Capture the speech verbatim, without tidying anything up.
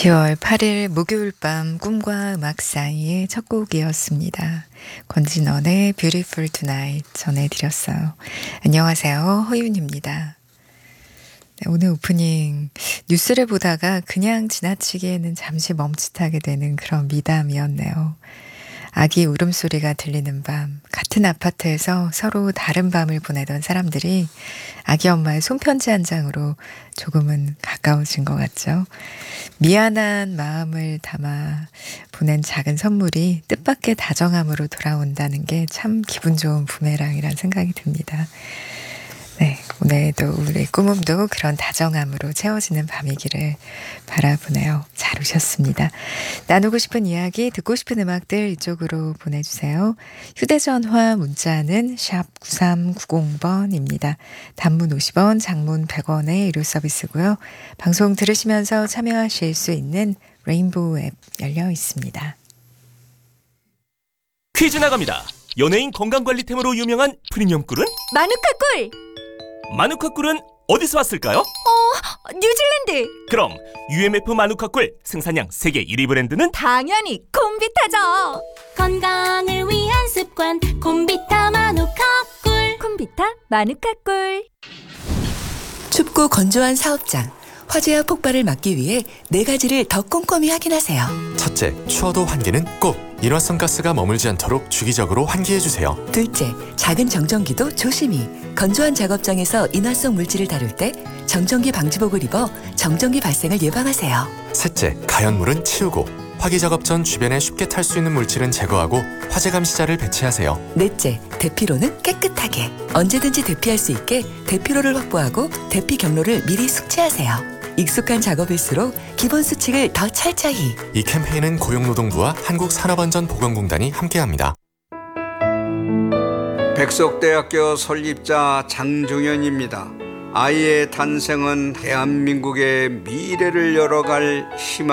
시월 팔일 목요일 밤 꿈과 음악 사이의 첫 곡이었습니다. 권진원의 Beautiful Tonight 전해드렸어요. 안녕하세요. 허윤입니다. 네, 오늘 오프닝 뉴스를 보다가 그냥 지나치기에는 잠시 멈칫하게 되는 그런 미담이었네요. 아기 울음소리가 들리는 밤, 같은 아파트에서 서로 다른 밤을 보내던 사람들이 아기 엄마의 손편지 한 장으로 조금은 가까워진 것 같죠. 미안한 마음을 담아 보낸 작은 선물이 뜻밖의 다정함으로 돌아온다는 게 참 기분 좋은 부메랑이라는 생각이 듭니다. 네, 오늘도 우리 꿈음도 그런 다정함으로 채워지는 밤이기를 바라보네요. 잘 오셨습니다. 나누고 싶은 이야기, 듣고 싶은 음악들 이쪽으로 보내주세요. 휴대전화 문자는 샵 구삼구공 번입니다. 단문 오십 원, 장문 백 원의 유료 서비스고요. 방송 들으시면서 참여하실 수 있는 레인보우 앱 열려 있습니다. 퀴즈 나갑니다. 연예인 건강관리템으로 유명한 프리미엄 꿀은? 마누카 꿀! 마누카 꿀은 어디서 왔을까요? 어, 뉴질랜드! 그럼 유엠에프 마누카 꿀 생산량 세계 일 위 브랜드는? 당연히 콤비타죠! 건강을 위한 습관 콤비타 마누카 꿀. 콤비타 마누카 꿀. 춥고 건조한 사업장, 화재와 폭발을 막기 위해 네 가지를 더 꼼꼼히 확인하세요. 첫째, 추워도 환기는 꼭! 일화성 가스가 머물지 않도록 주기적으로 환기해주세요. 둘째, 작은 정전기도 조심히. 건조한 작업장에서 인화성 물질을 다룰 때 정전기 방지복을 입어 정전기 발생을 예방하세요. 셋째, 가연물은 치우고 화기 작업 전 주변에 쉽게 탈 수 있는 물질은 제거하고 화재 감시자를 배치하세요. 넷째, 대피로는 깨끗하게. 언제든지 대피할 수 있게 대피로를 확보하고 대피 경로를 미리 숙지하세요. 익숙한 작업일수록 기본 수칙을 더 철저히. 이 캠페인은 고용노동부와 한국산업안전보건공단이 함께합니다. 백석대학교 설립자 장종현입니다. 아이의 탄생은 대한민국의 미래를 열어갈 희망